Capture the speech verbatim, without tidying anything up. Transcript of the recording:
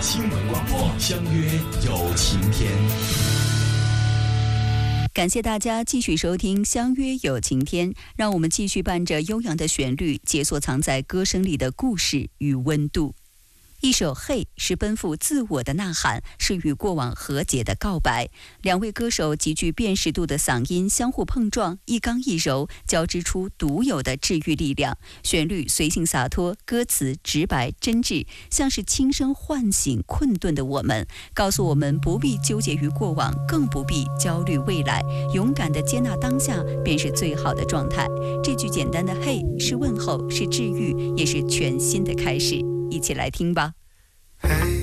新闻广播，相约有晴天。 感谢大家继续收听《相约有晴天》，让我们继续伴着悠扬的旋律，解锁藏在歌声里的故事与温度。一首《嘿》是奔赴自我的呐喊，是与过往和解的告白。两位歌手极具辨识度的嗓音相互碰撞，一刚一柔，交织出独有的治愈力量。旋律随性洒脱，歌词直白真挚，像是轻声唤醒困顿的我们，告诉我们不必纠结于过往，更不必焦虑未来，勇敢地接纳当下便是最好的状态。这句简单的嘿，是问候，是治愈，也是全新的开始。一起来听吧。 嘿，